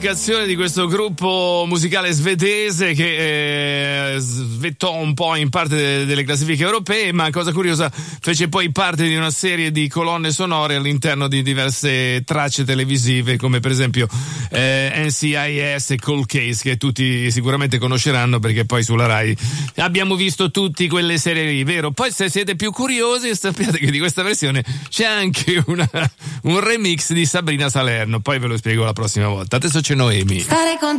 Di questo gruppo musicale svedese che svettò un po' in parte delle classifiche europee, ma cosa curiosa, fece poi parte di una serie di colonne sonore all'interno di diverse tracce televisive, come per esempio NCIS e Cold Case, che tutti sicuramente conosceranno perché poi sulla Rai abbiamo visto tutti quelle serie lì, vero? Poi se siete più curiosi sappiate che di questa versione c'è anche un remix di Sabrina Salerno, poi ve lo spiego la prossima volta. Adesso c'è Noemi. Stare con